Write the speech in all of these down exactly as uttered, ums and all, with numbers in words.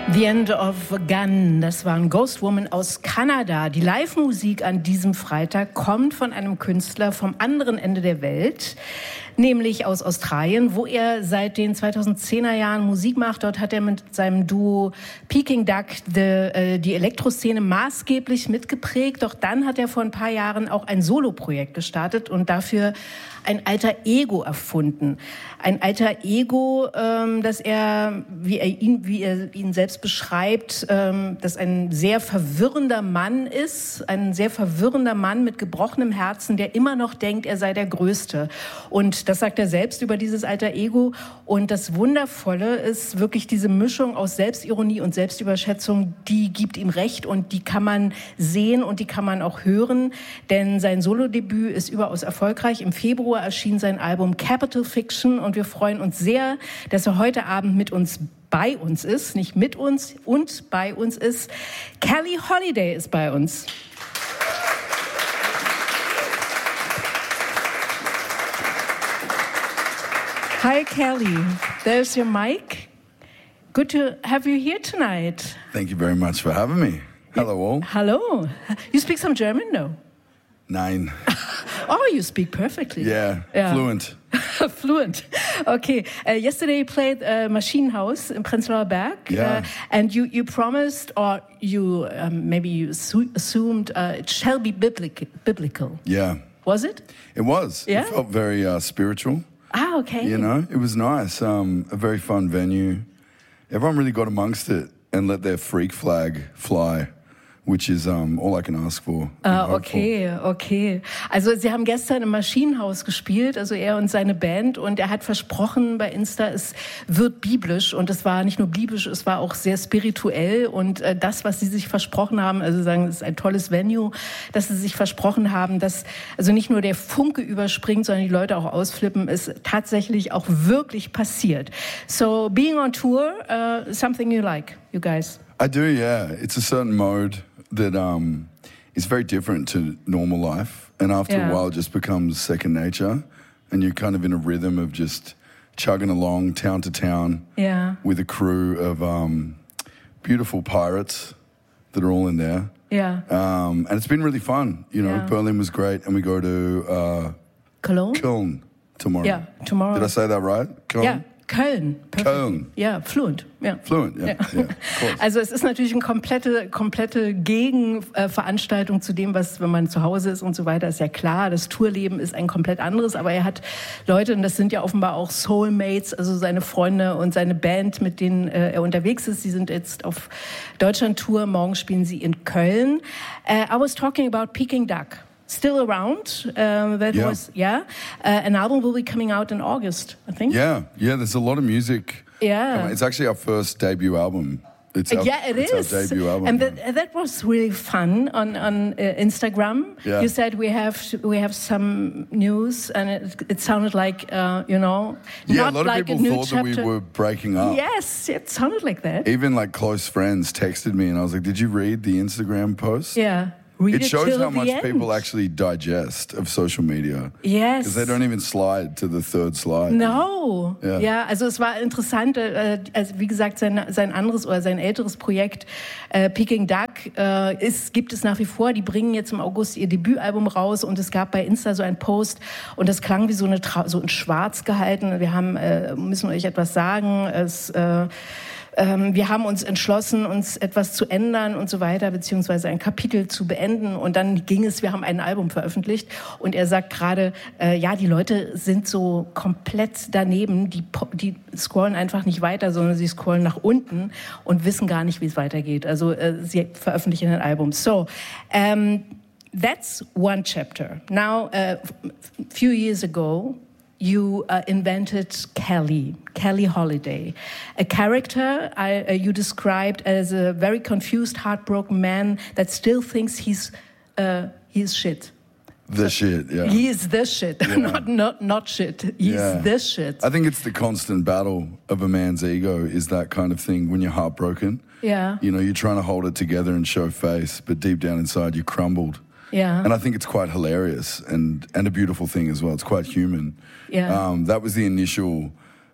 The End of a Gun, das war ein Ghost Woman aus Kanada. Die Live-Musik an diesem Freitag kommt von einem Künstler vom anderen Ende der Welt, nämlich aus Australien, wo er seit den zweitausendzehner Jahren Musik macht. Dort hat er mit seinem Duo Peking Duck the, äh, die Elektroszene maßgeblich mitgeprägt. Doch dann hat er vor ein paar Jahren auch ein Soloprojekt gestartet und dafür ein alter Ego erfunden. Ein alter Ego, ähm, das er, wie er ihn, wie er ihn selbst beschreibt, ähm, das ein sehr verwirrender Mann ist, ein sehr verwirrender Mann mit gebrochenem Herzen, der immer noch denkt, er sei der Größte. Und das sagt er selbst über dieses alter Ego. Und das Wundervolle ist wirklich diese Mischung aus Selbstironie und Selbstüberschätzung, die gibt ihm recht und die kann man sehen und die kann man auch hören, denn sein Solodebüt ist überaus erfolgreich. Im Februar erschien sein Album Capital Fiction und wir freuen uns sehr, dass er heute Abend mit uns bei uns ist, nicht mit uns und bei uns ist. Kelly Holiday ist bei uns. Hi Kelly, there's your mic. Good to have you here tonight. Thank you very much for having me. Hello all. Hello. You speak some German? No. Nein. Oh, you speak perfectly. Yeah, yeah. Fluent. Fluent. Okay. Uh, yesterday you played uh, Maschinenhaus in Prenzlauer Berg. Yeah. Uh, and you, you promised, or you um, maybe you assu- assumed uh, it shall be biblic- biblical. Yeah. Was it? It was. Yeah? It felt very uh, spiritual. Ah, okay. You know, it was nice. Um, a very fun venue. Everyone really got amongst it and let their freak flag fly. Which is um, all I can ask for. Ah, okay, okay. Also Sie haben gestern im Maschinenhaus gespielt, also er und seine Band, und er hat versprochen bei Insta, es wird biblisch, und es war nicht nur biblisch, es war auch sehr spirituell, und äh, das, was Sie sich versprochen haben, also sagen, es ist ein tolles Venue, dass Sie sich versprochen haben, dass also nicht nur der Funke überspringt, sondern die Leute auch ausflippen, ist tatsächlich auch wirklich passiert. So, being on tour, uh, something you like, you guys? I do, yeah. It's a certain mode that um, is very different to normal life, and after yeah. a while it just becomes second nature, and you're kind of in a rhythm of just chugging along town to town yeah. with a crew of um, beautiful pirates that are all in there. Yeah. Um, and it's been really fun. You know, yeah. Berlin was great, and we go to uh, Cologne? Köln tomorrow. Yeah, tomorrow. Did I say that right? Köln? Yeah. Köln. Perfect. Köln. Ja, fluent. Ja. Fluent, ja. ja. ja also es ist natürlich eine komplette, komplette Gegenveranstaltung zu dem, was, wenn man zu Hause ist und so weiter, ist ja klar. Das Tourleben ist ein komplett anderes, aber er hat Leute, und das sind ja offenbar auch Soulmates, also seine Freunde und seine Band, mit denen äh, er unterwegs ist. Sie sind jetzt auf Deutschland-Tour, morgen spielen sie in Köln. Uh, I was talking about Peking Duck. Still around. Uh, that yeah. was, yeah. Uh, an album will be coming out in August, I think. Yeah, yeah, there's a lot of music. Yeah. It's actually our first debut album. It's our, yeah, it it's is. Our debut album. And that, that was really fun on, on uh, Instagram. Yeah. You said we have we have some news, and it, it sounded like, uh, you know, yeah, not a lot like of people a new thought chapter. that we were breaking up. Yes, it sounded like that. Even like close friends texted me, and I was like, did you read the Instagram post? Yeah. Read it shows it how much end. people actually digest of social media. Yes. Because they don't even slide to the third slide. No. Ja, ja, also es war interessant, äh, also wie gesagt, sein, sein anderes oder sein älteres Projekt, äh, Peking Duck, äh, ist, gibt es nach wie vor. Die bringen jetzt im August ihr Debütalbum raus, und es gab bei Insta so ein Post, und das klang wie so, eine Trau- so in Schwarz gehalten. Wir haben, äh, müssen euch etwas sagen, es... Äh, Wir haben uns entschlossen, uns etwas zu ändern und so weiter, beziehungsweise ein Kapitel zu beenden. Und dann ging es, wir haben ein Album veröffentlicht. Und er sagt gerade, äh, ja, die Leute sind so komplett daneben. Die, die scrollen einfach nicht weiter, sondern sie scrollen nach unten und wissen gar nicht, wie es weitergeht. Also äh, sie veröffentlichen ein Album. So, um, that's one chapter. Now, a uh, few years ago, you uh, invented Kelly, Kelly Holiday, a character I, uh, you described as a very confused, heartbroken man that still thinks he's uh, he's shit. The shit, yeah. He is the shit, yeah. not not not shit. He's yeah. the shit. I think it's the constant battle of a man's ego, is that kind of thing when you're heartbroken. Yeah. You know, you're trying to hold it together and show face, but deep down inside you crumbled. Yeah. And I think it's quite hilarious and, and a beautiful thing as well. It's quite human. Yeah. Um, that was the initial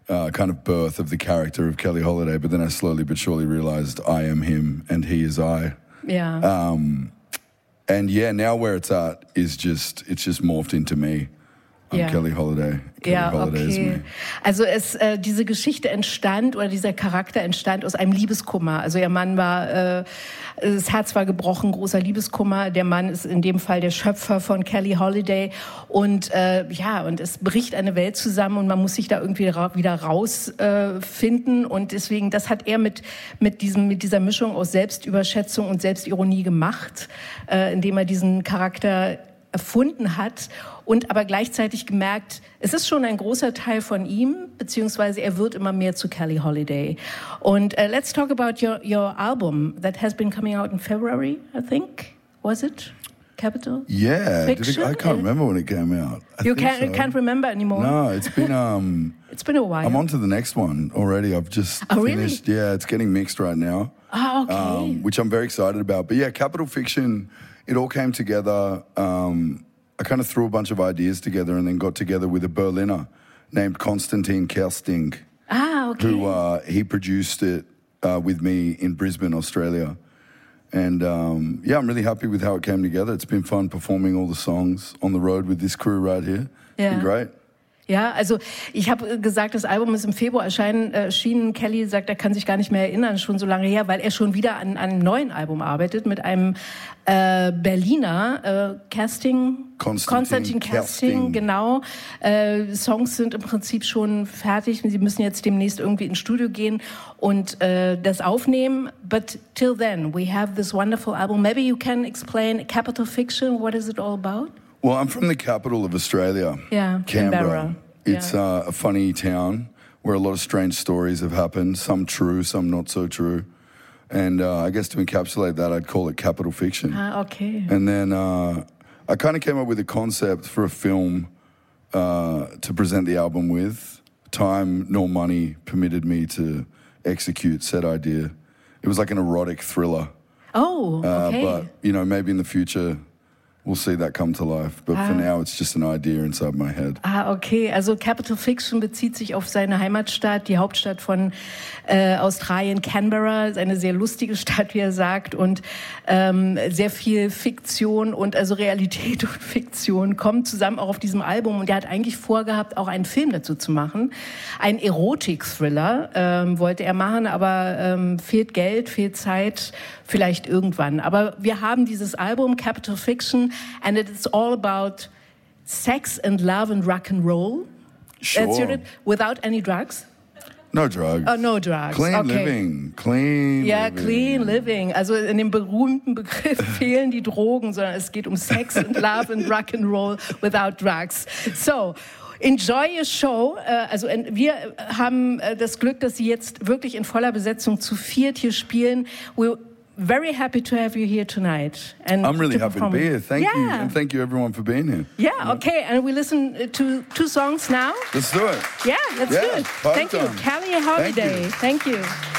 uh, kind of birth of the character of Kelly Holiday. But then I slowly but surely realized I am him and he is I. Yeah. Um, and yeah, now where it's at is just, it's just morphed into me. I'm Ja. Kelly Holiday. Kelly Ja, Holiday is okay. me. Also es, äh, diese Geschichte entstand oder dieser Charakter entstand aus einem Liebeskummer. Also ihr Mann war, äh, das Herz war gebrochen, großer Liebeskummer. Der Mann ist in dem Fall der Schöpfer von Kelly Holiday und äh, ja, und es bricht eine Welt zusammen und man muss sich da irgendwie ra- wieder rausfinden äh, und deswegen, das hat er mit mit diesem mit dieser Mischung aus Selbstüberschätzung und Selbstironie gemacht, äh, indem er diesen Charakter erfunden hat und aber gleichzeitig gemerkt, es ist schon ein großer Teil von ihm, beziehungsweise er wird immer mehr zu Kelly Holiday. Und uh, let's talk about your, your album that has been coming out in February, I think. Was it? Capital? Yeah, did it, Fiction? I can't remember when it came out. I You think can't, you so. can't remember anymore? No, it's been, um, It's been a while. I'm on to the next one already. I've just Oh, really? finished. Yeah, it's getting mixed right now. Ah, okay. Um, which I'm very excited about. But yeah, Capital Fiction, it all came together. Um, I kind of threw a bunch of ideas together and then got together with a Berliner named Konstantin Kersting, ah, okay. who uh, he produced it uh, with me in Brisbane, Australia. And um, yeah, I'm really happy with how it came together. It's been fun performing all the songs on the road with this crew right here. It's Yeah. been great. Ja, also ich habe gesagt, das Album ist im Februar erscheinen, äh, erschienen. Kelly sagt, er kann sich gar nicht mehr erinnern, schon so lange her, weil er schon wieder an, an einem neuen Album arbeitet mit einem äh, Berliner äh, Casting, Konstantin Konstantin Casting, Kersting. genau. Äh, Songs sind im Prinzip schon fertig. Sie müssen jetzt demnächst irgendwie ins Studio gehen und äh, das aufnehmen. But till then, we have this wonderful album. Maybe you can explain Capital Fiction. What is it all about? Well, I'm from the capital of Australia, Yeah, Canberra. Canberra. It's Yeah. uh, a funny town where a lot of strange stories have happened, some true, some not so true. And uh, I guess to encapsulate that, I'd call it Capital Fiction. Ah, okay. And then uh, I kind of came up with a concept for a film uh, to present the album with. Time nor money permitted me to execute said idea. It was like an erotic thriller. Oh, Uh, okay. But, you know, maybe in the future we'll see that come to life. But for now, it's just an idea inside my head. Ah, okay. Also Capital Fiction bezieht sich auf seine Heimatstadt, die Hauptstadt von äh, Australien, Canberra. Ist eine sehr lustige Stadt, wie er sagt. Und ähm, sehr viel Fiktion und also Realität und Fiktion kommen zusammen auch auf diesem Album. Und er hat eigentlich vorgehabt, auch einen Film dazu zu machen. Ein Erotik-Thriller ähm, wollte er machen, aber ähm, fehlt Geld, fehlt Zeit, vielleicht irgendwann. Aber wir haben dieses Album, Capital Fiction, and it's all about sex and love and rock and roll. Sure. That's it. Without any drugs? No drugs. Oh, no drugs. Clean Okay. living. Clean Ja, living. clean living. Also in dem berühmten Begriff fehlen die Drogen, sondern es geht um Sex and Love and Rock and Roll without drugs. So, enjoy your show. Äh, Also en- wir haben äh, das Glück, dass Sie jetzt wirklich in voller Besetzung zu viert hier spielen. We're very happy to have you here tonight. And I'm really happy to perform. be here. Thank you. Yeah. And thank you, everyone, for being here. Yeah, okay. And we listen uh, to two songs now. Let's do it. Yeah, let's Yeah, do it. party Thank you. time. Kelly Holiday. Thank Thank you.